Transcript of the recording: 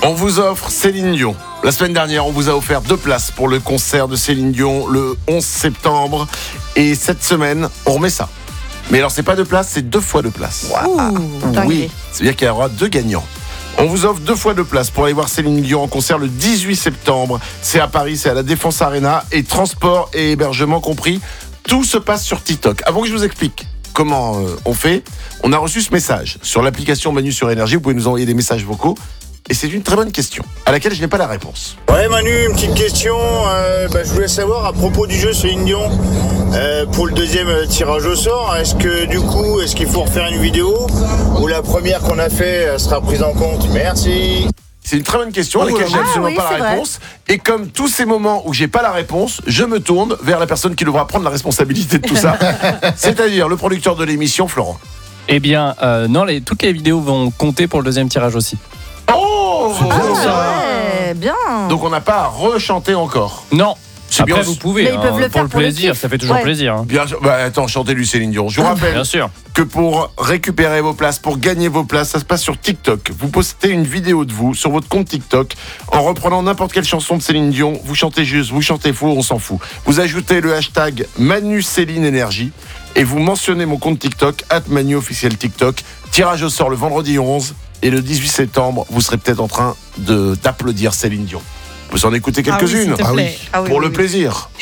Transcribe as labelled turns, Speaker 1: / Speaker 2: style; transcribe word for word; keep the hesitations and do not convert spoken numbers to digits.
Speaker 1: On vous offre Céline Dion. La semaine dernière, on vous a offert deux places pour le concert de Céline Dion le onze septembre. Et cette semaine, on remet ça. Mais alors, c'est pas deux places, c'est deux fois deux places.
Speaker 2: Ouh,
Speaker 1: oui, c'est-à-dire qu'il y aura deux gagnants. On vous offre deux fois deux places pour aller voir Céline Dion en concert le dix-huit septembre. C'est à Paris, c'est à la Défense Arena. Et transport et hébergement compris. Tout se passe sur TikTok. Avant que je vous explique comment euh, on fait, on a reçu ce message sur l'application Manu sur Énergie. Vous pouvez nous envoyer des messages vocaux. Et c'est une très bonne question, à laquelle je n'ai pas la réponse.
Speaker 3: Ouais Manu, une petite question, euh, bah, je voulais savoir à propos du jeu Céline Dion, euh, pour le deuxième tirage au sort, est-ce que du coup, est-ce qu'il faut refaire une vidéo ou la première qu'on a fait euh, sera prise en compte? Merci.
Speaker 1: C'est une très bonne question à laquelle j'ai
Speaker 2: Ah,
Speaker 1: absolument
Speaker 2: oui,
Speaker 1: pas
Speaker 2: c'est
Speaker 1: la
Speaker 2: vrai.
Speaker 1: réponse. Et comme tous ces moments où j'ai pas la réponse, je me tourne vers la personne qui devra prendre la responsabilité de tout ça, c'est-à-dire le producteur de l'émission, Florent.
Speaker 4: Eh bien, euh, non, les, toutes les vidéos vont compter pour le deuxième tirage aussi.
Speaker 1: Oh,
Speaker 2: Ah
Speaker 1: bon, ça.
Speaker 2: ouais, bien.
Speaker 1: Donc on n'a pas à rechanter encore.
Speaker 4: Non.
Speaker 1: C'est
Speaker 4: Après,
Speaker 1: bien.
Speaker 4: vous pouvez,
Speaker 2: Mais ils
Speaker 4: hein,
Speaker 2: peuvent le
Speaker 4: pour
Speaker 2: faire
Speaker 4: le
Speaker 2: pour le
Speaker 4: plaisir,
Speaker 2: kiff.
Speaker 4: ça fait toujours
Speaker 2: Ouais.
Speaker 4: plaisir. hein.
Speaker 1: Bien sûr. Bah, attends, chantez-lui Céline Dion. Je vous rappelle
Speaker 4: Bien sûr.
Speaker 1: que pour récupérer vos places, pour gagner vos places, ça se passe sur TikTok. Vous postez une vidéo de vous sur votre compte TikTok en reprenant n'importe quelle chanson de Céline Dion. Vous chantez juste, vous chantez faux, on s'en fout. Vous ajoutez le hashtag Manu Céline Énergie et vous mentionnez mon compte TikTok, at Manu officiel TikTok. Tirage au sort le vendredi onze et le dix-huit septembre, vous serez peut-être en train de d'applaudir Céline Dion. Vous en écoutez quelques-unes
Speaker 5: Ah oui, s'il te plaît.
Speaker 2: Ah oui,
Speaker 1: pour
Speaker 2: oui,
Speaker 1: le
Speaker 2: oui.
Speaker 1: plaisir.